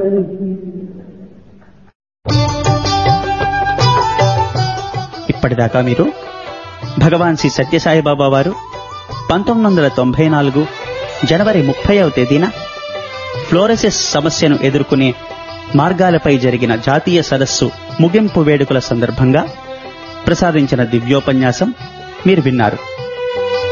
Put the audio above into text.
ఇప్పటిదాకా మీరు భగవాన్ శ్రీ సత్యసాయిబాబా వారు 1994 జనవరి 30వ తేదీన ఫ్లోరోసిస్ సమస్యను ఎదుర్కొనే మార్గాలపై జరిగిన జాతీయ సదస్సు ముగింపు వేడుకల సందర్భంగా ప్రసాదించిన దివ్యోపన్యాసం మీరు విన్నారు.